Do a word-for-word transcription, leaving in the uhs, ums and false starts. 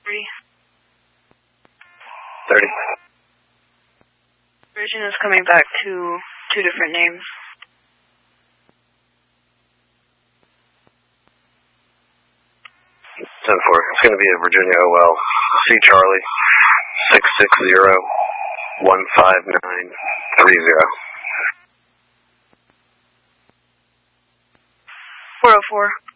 Three. Thirty. Version is coming back to two different names. ten four. It's going to be a Virginia O L. C Charlie. Six six zero one five nine three zero. Four oh four.